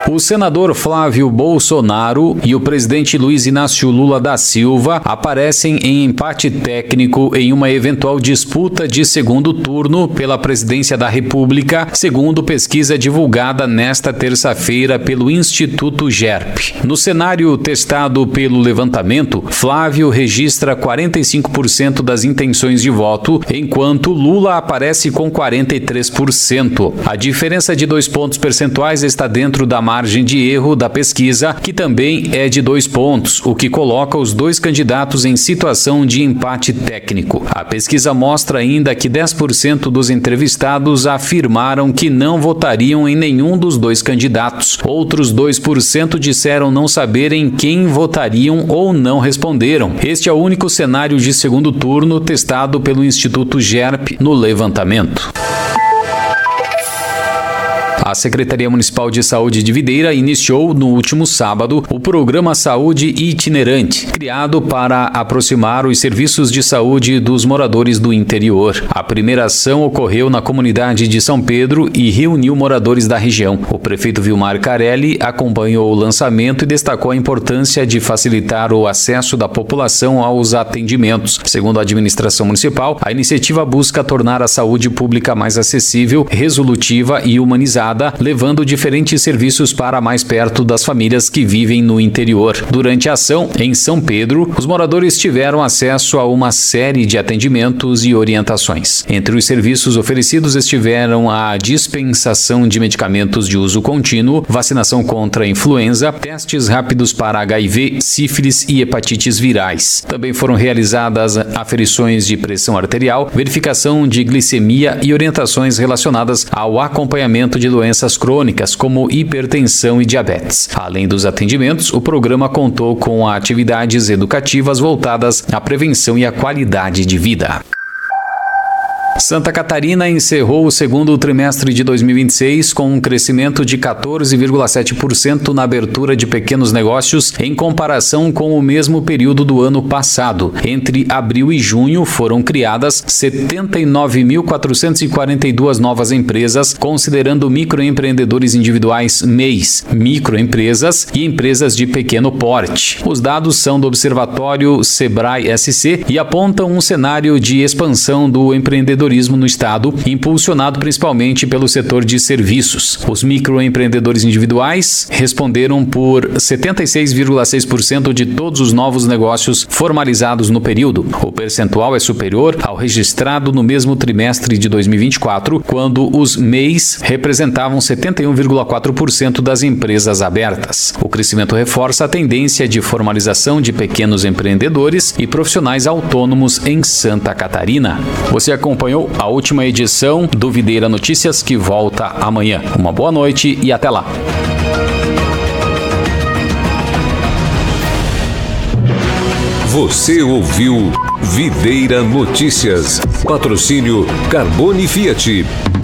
O senador Flávio Bolsonaro e o presidente Luiz Inácio Lula da Silva aparecem em empate técnico em uma eventual disputa de segundo turno pela presidência da República, segundo pesquisa divulgada nesta terça-feira pelo Instituto GERP. No cenário testado pelo levantamento, Flávio registra 45% das intenções de voto, enquanto Lula aparece com 43%. A diferença de 2 pontos percentuais está dentro da margem de erro da pesquisa, que também é de 2 pontos, o que coloca os dois candidatos em situação de empate técnico. A pesquisa mostra ainda que 10% dos entrevistados afirmaram que não votariam em nenhum dos dois candidatos. Outros 2% disseram não saberem quem votariam ou não responderam. Este é o único cenário de segundo turno testado pelo Instituto GERP no levantamento. A Secretaria Municipal de Saúde de Videira iniciou no último sábado o programa Saúde Itinerante, criado para aproximar os serviços de saúde dos moradores do interior. A primeira ação ocorreu na comunidade de São Pedro e reuniu moradores da região. O prefeito Vilmar Carelli acompanhou o lançamento e destacou a importância de facilitar o acesso da população aos atendimentos. Segundo a administração municipal, a iniciativa busca tornar a saúde pública mais acessível, resolutiva e humanizada, levando diferentes serviços para mais perto das famílias que vivem no interior. Durante a ação, em São Pedro, os moradores tiveram acesso a uma série de atendimentos e orientações. Entre os serviços oferecidos estiveram a dispensação de medicamentos de uso contínuo, vacinação contra a influenza, testes rápidos para HIV, sífilis e hepatites virais. Também foram realizadas aferições de pressão arterial, verificação de glicemia e orientações relacionadas ao acompanhamento de doenças crônicas, como hipertensão e diabetes. Além dos atendimentos, o programa contou com atividades educativas voltadas à prevenção e à qualidade de vida. Santa Catarina encerrou o segundo trimestre de 2026 com um crescimento de 14,7% na abertura de pequenos negócios em comparação com o mesmo período do ano passado. Entre abril e junho foram criadas 79.442 novas empresas, considerando microempreendedores individuais MEIs, microempresas e empresas de pequeno porte. Os dados são do Observatório Sebrae SC e apontam um cenário de expansão do empreendedorismo no estado, impulsionado principalmente pelo setor de serviços. Os microempreendedores individuais responderam por 76,6% de todos os novos negócios formalizados no período. O percentual é superior ao registrado no mesmo trimestre de 2024, quando os MEIs representavam 71,4% das empresas abertas. O crescimento reforça a tendência de formalização de pequenos empreendedores e profissionais autônomos em Santa Catarina. Você acompanhou a última edição do Videira Notícias, que volta amanhã. Uma boa noite e até lá. Você ouviu Videira Notícias. Patrocínio Carbone Fiat.